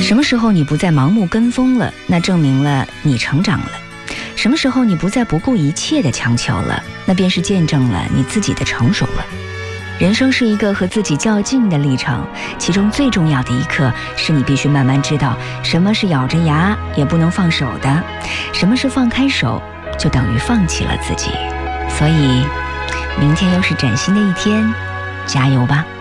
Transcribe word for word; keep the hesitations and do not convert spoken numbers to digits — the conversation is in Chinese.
什么时候你不再盲目跟风了，那证明了你成长了。什么时候你不再不顾一切的强求了，那便是见证了你自己的成熟了。人生是一个和自己较劲的历程，其中最重要的一刻是你必须慢慢知道什么是咬着牙也不能放手的，什么是放开手就等于放弃了自己。所以明天又是崭新的一天，加油吧。